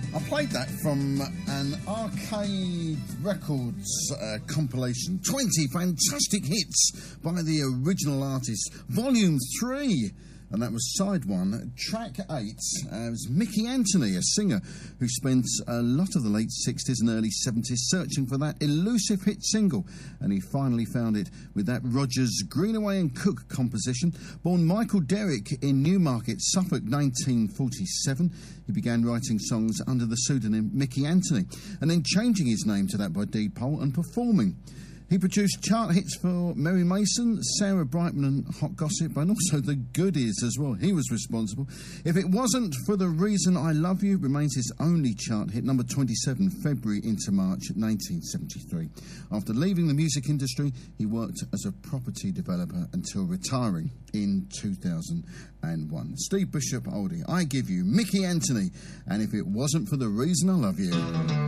I played that from an Arcade Records compilation. 20 fantastic hits by the original artist. Volume 3. And that was side 1. Track 8 was Mickey Anthony, a singer who spent a lot of the late 60s and early 70s searching for that elusive hit single. And he finally found it with that Rogers, Greenaway and Cook composition. Born Michael Derrick in Newmarket, Suffolk, 1947, he began writing songs under the pseudonym Mickey Anthony, and then changing his name to that by Deed Poll and performing. He produced chart hits for Mary Mason, Sarah Brightman and Hot Gossip, and also The Goodies as well. He was responsible. If It Wasn't for the Reason I Love You remains his only chart hit, number 27, February into March 1973. After leaving the music industry, he worked as a property developer until retiring in 2001. Steve Bishop Oldie, I give you Mickey Anthony, and If It Wasn't for the Reason I Love You.